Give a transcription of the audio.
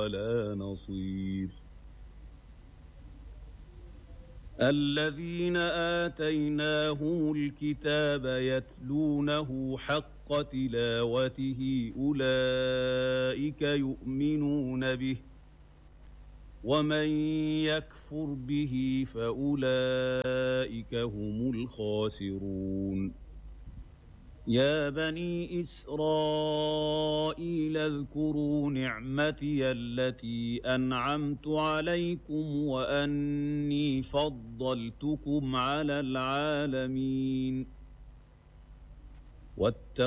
ولا نصير الذين آتيناهم الكتاب يتلونه حق تلاوته أولئك يؤمنون به ومن يكفر به فأولئك هم الخاسرون يا بني إسرائيل اذكروا نعمتي التي أنعمت عليكم وأني فضلتكم على العالمين